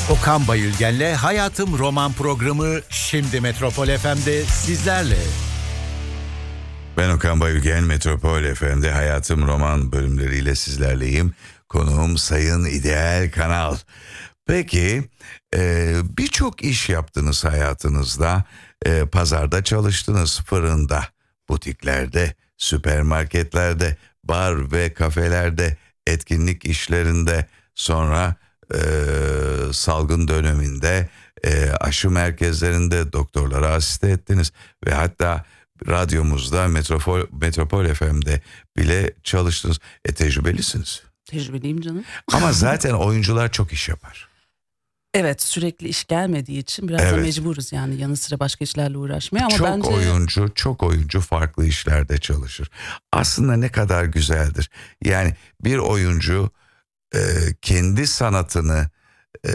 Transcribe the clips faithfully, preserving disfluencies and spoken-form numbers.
Okan Bayülgen'le Hayatım Roman programı şimdi Metropol F M'de sizlerle. Ben Okan Bayülgen, Metropol F M'de Hayatım Roman bölümleriyle sizlerleyim. Konuğum Sayın İdeal Kanal. Peki e, birçok iş yaptınız hayatınızda. E, pazarda çalıştınız, fırında, butiklerde, süpermarketlerde, bar ve kafelerde, etkinlik işlerinde, sonra e, salgın döneminde e, aşı merkezlerinde doktorlara asiste ettiniz ve hatta radyomuzda Metropol, Metropol F M'de bile çalıştınız. E tecrübelisiniz. Tecrübeliyim canım. Ama zaten oyuncular çok iş yapar. Evet, sürekli iş gelmediği için biraz Evet. da mecburuz yani yanı sıra başka işlerle uğraşmaya ama çok bence... oyuncu, çok oyuncu farklı işlerde çalışır. Aslında ne kadar güzeldir. Yani bir oyuncu e, kendi sanatını e,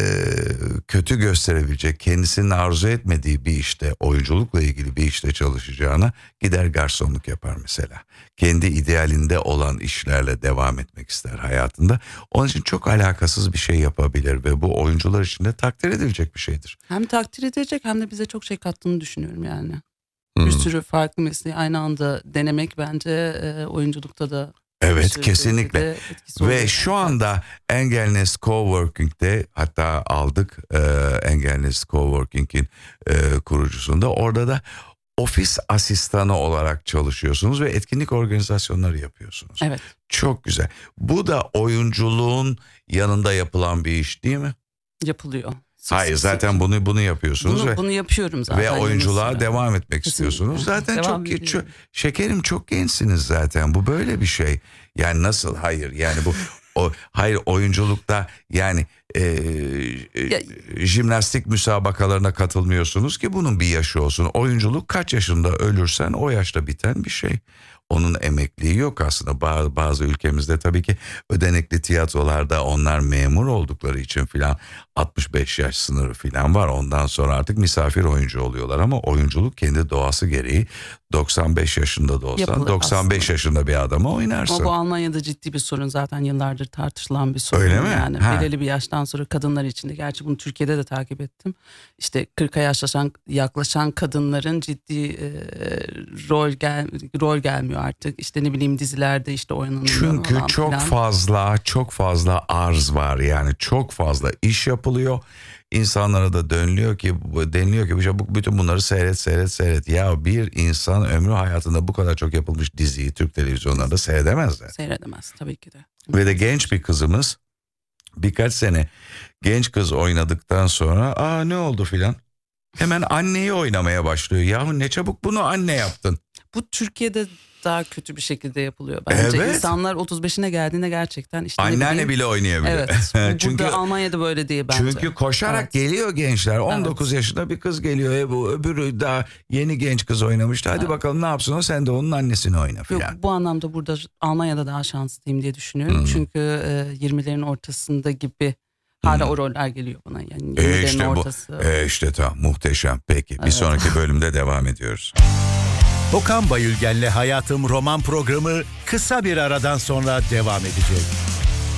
kötü gösterebilecek, kendisinin arzu etmediği bir işte, oyunculukla ilgili bir işte çalışacağına gider garsonluk yapar mesela. Kendi idealinde olan işlerle devam etmek ister hayatında. Onun için çok alakasız bir şey yapabilir ve bu oyuncular için de takdir edilecek bir şeydir. Hem takdir edecek hem de bize çok şey kattığını düşünüyorum yani. Hmm. Bir sürü farklı mesleği aynı anda denemek bence e, oyunculukta da... Evet, aşırı kesinlikle. derecede etkisi oluyor. Ve şu anda Engelnest Coworking'de, hatta aldık e, Engelnest Coworking'in e, kurucusunda, orada da ofis asistanı olarak çalışıyorsunuz ve etkinlik organizasyonları yapıyorsunuz. Evet. Çok güzel. Bu da oyunculuğun yanında yapılan bir iş değil mi? Yapılıyor. Sık Hayır, sık zaten sık. bunu bunu yapıyorsunuz Bunu, ve bunu yapıyorum zaten. ve oyunculuğa yanı sıra. devam etmek Kesinlikle. istiyorsunuz. Zaten Devam çok, çok ediyorum. şekerim, çok gençsiniz zaten. Bu böyle bir şey. Yani nasıl hayır? Yani bu o hayır oyunculukta yani e, Ya- e, jimnastik müsabakalarına katılmıyorsunuz ki bunun bir yaşı olsun. Oyunculuk kaç yaşında ölürsen o yaşta biten bir şey. Onun emekliği yok aslında. Bazı, bazı ülkemizde tabii ki ödenekli tiyatrolarda onlar memur oldukları için filan altmış beş yaş sınırı filan var. Ondan sonra artık misafir oyuncu oluyorlar ama oyunculuk kendi doğası gereği doksan beş yaşında da olsan Yapılır doksan beş aslında. yaşında bir adama oynarsın. Ama bu Almanya'da ciddi bir sorun, zaten yıllardır tartışılan bir sorun. Öyle mi? Yani Ha. belirli bir yaştan sonra kadınlar için de, gerçi bunu Türkiye'de de takip ettim. İşte kırka yaklaşan yaklaşan kadınların ciddi e, rol gel rol gelmiyor artık. İşte ne bileyim dizilerde işte oynanıyor Çünkü falan çok filan. fazla çok fazla arz var, yani çok fazla iş yapılıyor. İnsanlara da deniliyor ki deniliyor ki bu bütün bunları seyret seyret seyret. Ya bir insan ömrü hayatında bu kadar çok yapılmış diziyi Türk televizyonlarında seyredemezler. Seyredemez tabii ki de. Ve de genç bir kızımız birkaç sene genç kız oynadıktan sonra aa ne oldu filan, hemen anneyi oynamaya başlıyor. Yahu ne çabuk bunu anne yaptın. Bu Türkiye'de daha kötü bir şekilde yapılıyor bence. Evet. İnsanlar otuz beşine geldiğinde gerçekten işte ne Anneanne bileyim- bile oynayabilir. Evet. Bu Çünkü burada Almanya'da böyle değil bence. Çünkü koşarak Evet. geliyor gençler. on dokuz yaşında bir kız geliyor. E bu öbürü daha yeni genç kız oynamıştı. Hadi Evet. bakalım ne yapsın o, sen de onun annesini oyna Yok, filan. bu anlamda burada Almanya'da daha şanslıyım diye düşünüyorum. Hmm. Çünkü e, yirmilerin ortasında gibi hala Hmm. o roller geliyor bana. Yani E yirmilerin işte bu. ortası. E işte tamam, muhteşem. Peki bir Evet. sonraki bölümde devam ediyoruz. Okan Bayülgen'le Hayatım Roman programı kısa bir aradan sonra devam edecek.